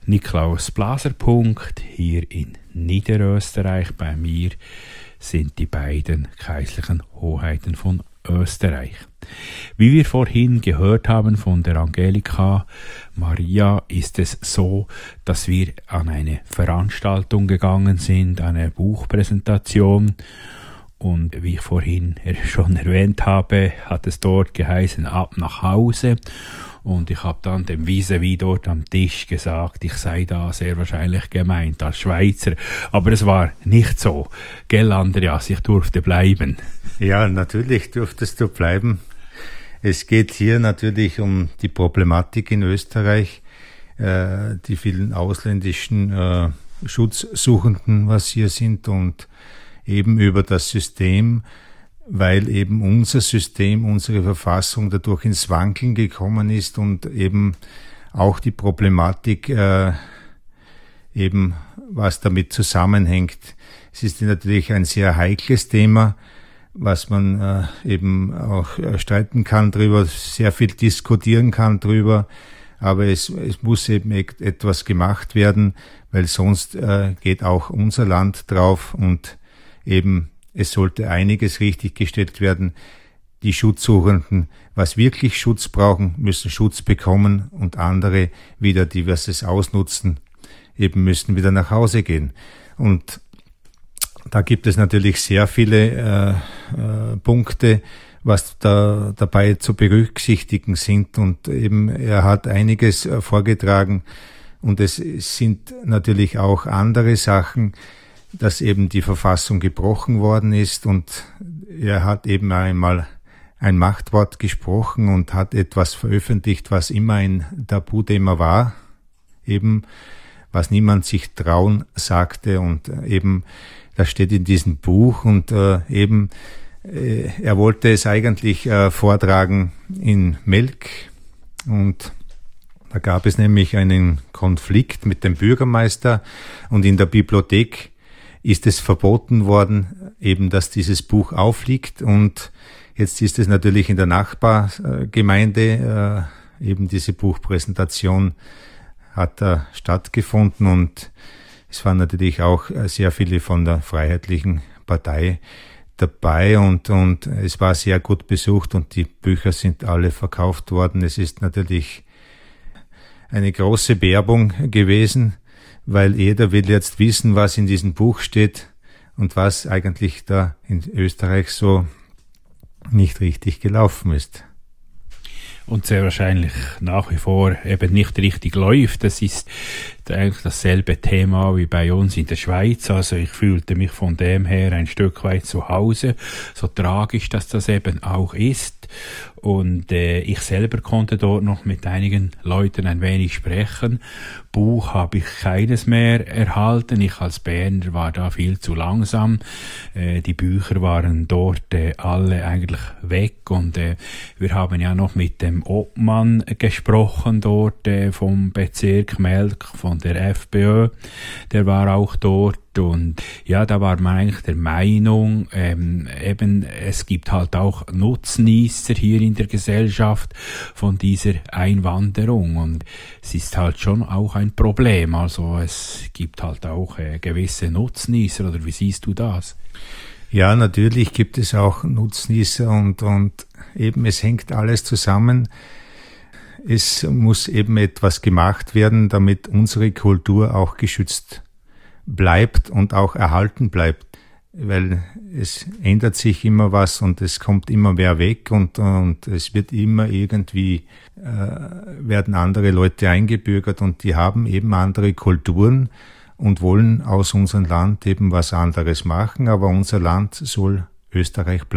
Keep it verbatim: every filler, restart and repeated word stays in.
Niklaus Blaser. Hier in Niederösterreich. Bei mir sind die beiden kaiserlichen Hoheiten von Österreich. Wie wir vorhin gehört haben von der Angelika Maria, ist es so, dass wir an eine Veranstaltung gegangen sind, eine Buchpräsentation. Und wie ich vorhin schon erwähnt habe, hat es dort geheißen, ab nach Hause. Und ich habe dann dem Vis-à-vis dort am Tisch gesagt, ich sei da sehr wahrscheinlich gemeint als Schweizer. Aber es war nicht so. Gell, Andreas, ich durfte bleiben. Ja, natürlich durftest du bleiben. Es geht hier natürlich um die Problematik in Österreich, äh, die vielen ausländischen äh, Schutzsuchenden, was hier sind, und eben über das System, weil eben unser System, unsere Verfassung dadurch ins Wankeln gekommen ist und eben auch die Problematik äh, eben, was damit zusammenhängt. Es ist natürlich ein sehr heikles Thema, was man äh, eben auch äh, streiten kann drüber, sehr viel diskutieren kann drüber, aber es, es muss eben etwas gemacht werden, weil sonst äh, geht auch unser Land drauf, und eben es sollte einiges richtiggestellt werden. Die Schutzsuchenden, was wirklich Schutz brauchen, müssen Schutz bekommen, und andere wieder, die was es ausnutzen, eben müssen wieder nach Hause gehen. Und da gibt es natürlich sehr viele äh, äh, Punkte, was da dabei zu berücksichtigen sind, und eben er hat einiges äh, vorgetragen, und es sind natürlich auch andere Sachen, dass eben die Verfassung gebrochen worden ist, und er hat eben einmal ein Machtwort gesprochen und hat etwas veröffentlicht, was immer ein Tabuthema war, eben was niemand sich trauen sagte, und eben das steht in diesem Buch, und äh, eben äh, er wollte es eigentlich äh, vortragen in Melk, und da gab es nämlich einen Konflikt mit dem Bürgermeister, und in der Bibliothek ist es verboten worden, eben, dass dieses Buch aufliegt, und jetzt ist es natürlich in der Nachbargemeinde, äh, eben diese Buchpräsentation hat da stattgefunden, und es waren natürlich auch sehr viele von der Freiheitlichen Partei dabei, und, und es war sehr gut besucht, und die Bücher sind alle verkauft worden. Es ist natürlich eine große Werbung gewesen, weil jeder will jetzt wissen, was in diesem Buch steht und was eigentlich da in Österreich so nicht richtig gelaufen ist. Und sehr wahrscheinlich nach wie vor eben nicht richtig läuft. Das ist eigentlich dasselbe Thema wie bei uns in der Schweiz. Also ich fühlte mich von dem her ein Stück weit zu Hause, so tragisch, dass das eben auch ist. Und äh, ich selber konnte dort noch mit einigen Leuten ein wenig sprechen. Buch habe ich keines mehr erhalten. Ich als Berner war da viel zu langsam. Äh, die Bücher waren dort äh, alle eigentlich weg. Und äh, wir haben ja noch mit dem Obmann gesprochen dort äh, vom Bezirk Melk, von der F B Ö. Der war auch dort. Und ja, da war man eigentlich der Meinung, ähm, eben, es gibt halt auch Nutznießer hier in der Gesellschaft von dieser Einwanderung, und es ist halt schon auch ein Problem. Also es gibt halt auch äh, gewisse Nutznießer, oder wie siehst du das? Ja, natürlich gibt es auch Nutznießer, und, und eben es hängt alles zusammen. Es muss eben etwas gemacht werden, damit unsere Kultur auch geschützt bleibt und auch erhalten bleibt, weil es ändert sich immer was, und es kommt immer mehr weg, und, und es wird immer irgendwie, äh, werden andere Leute eingebürgert, und die haben eben andere Kulturen und wollen aus unserem Land eben was anderes machen, aber unser Land soll Österreich bleiben.